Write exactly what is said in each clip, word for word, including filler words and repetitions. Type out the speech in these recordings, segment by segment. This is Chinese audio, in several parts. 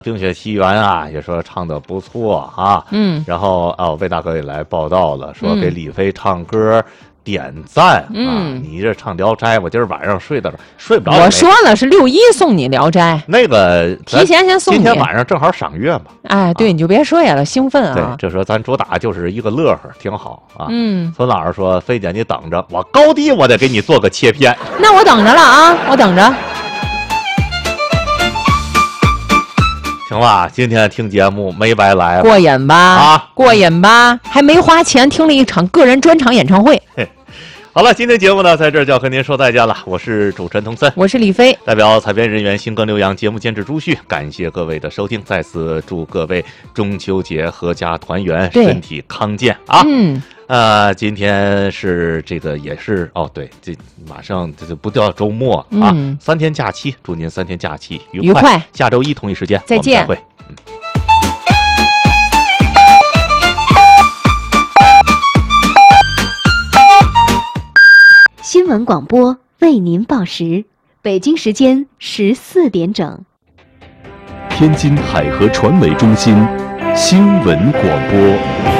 冰雪奇缘啊，也说唱得不错啊。 嗯， 然后啊，魏大哥也来报道了，说给李飞唱歌点赞、 嗯、 啊！你这唱《聊斋》，我今儿晚上睡的睡不着。 我说了是六一送你《聊斋》， 那个提前先送你。 今天晚上正好赏月嘛。 哎，对，啊、你就别睡了，兴奋啊！ 对，这时候咱主打就是一个乐呵，挺好啊。 嗯， 孙老师说：“飞姐，你等着，我高低我得给你做个切片。” 那我等着了啊，我等着。 行吧，今天听节目没白来， 过瘾吧？ 啊， 过瘾吧？还没花钱听了一场个人专场演唱会。 好了，今天节目呢，在这儿就要和您说再见了。我是主持人童森， 我是李飞， 代表采编人员新歌刘洋，节目监制朱旭，感谢各位的收听，再次祝各位中秋节阖家团圆，身体康健啊！ 嗯。 呃，今天是这个也是哦，对，这马上这就不叫周末啊， 嗯、 三天假期，祝您三天假期愉快。 愉快下周一同一时间再见。 我们再会。嗯。 新闻广播为您报时，北京时间十四点整。 天津海河传媒中心新闻广播。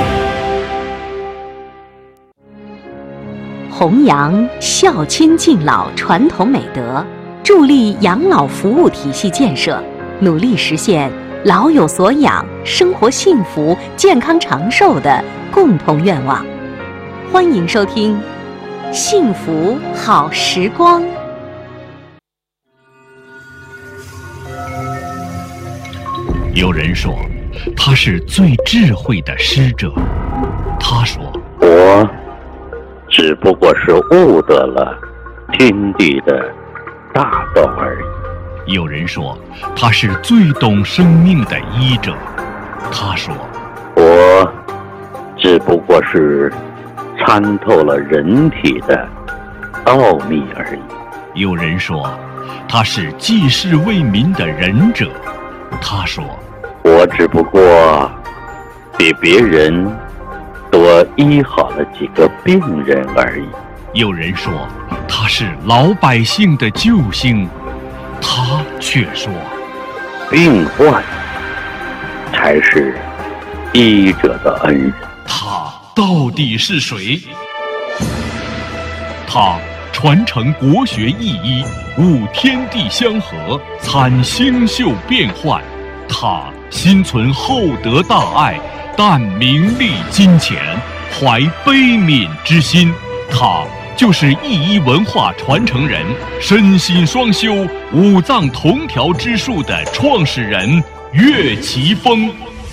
弘扬孝亲敬老传统美德，助力养老服务体系建设，努力实现老有所养、生活幸福、健康长寿的共同愿望。欢迎收听《幸福好时光》。 有人说，他是最智慧的师者。他说：“ 我。”只不过是悟得了天地的大道而已。 有人说他是最懂生命的医者，他说：“ 我只不过是参透了人体的奥秘而已。” 有人说他是济世为民的仁者，他说：“ 我只不过比别人多医好了几个病人而已。” 有人说他是老百姓的救星，他却说病患才是医者的恩人。 他到底是谁？他传承国学意医，悟天地相合，参星宿变幻。他心存厚德大爱，但名利金钱，怀悲悯之心。他就是意医文化传承人，身心双修五脏同调之术的创始人岳奇峰。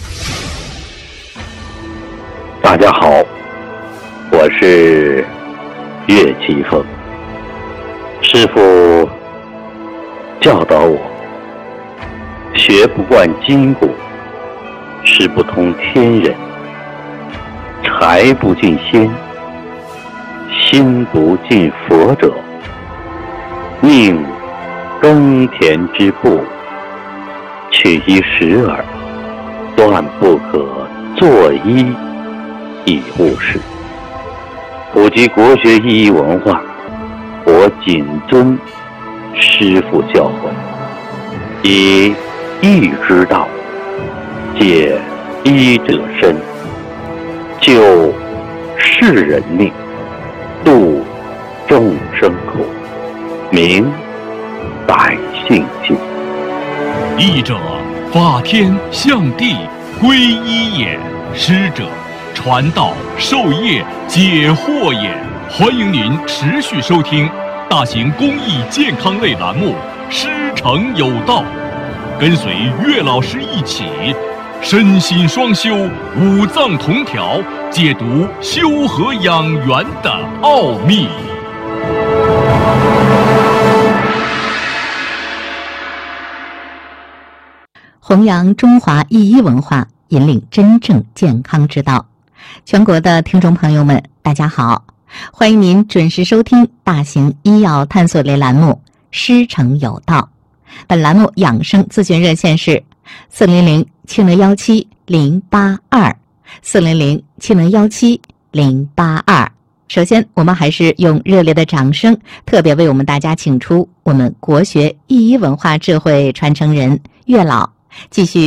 大家好，我是岳奇峰。师父教导我，学不惯筋骨，识不通天人，财不进仙，心不进佛者，宁耕田之步，取一时耳，断不可作医以务事。普及国学意义文化，我谨遵师父教诲，以义之道解医者身，救世人命，度众生苦，明百姓心。 医者，法天象地，归一也；师者，传道授业解惑也。欢迎您持续收听大型公益健康类栏目《师承有道》，跟随岳老师一起身心双修，五脏同调，解读修和养元的奥秘。 弘扬中华医医文化，引领真正健康之道。全国的听众朋友们，大家好，欢迎您准时收听大型医药探索类栏目《师承有道》。本栏目养生咨询热线是四零零七零幺七零八二，四零零七零幺七零八二。首先，我们还是用热烈的掌声，特别为我们大家请出我们国学医医文化智慧传承人岳老， 继续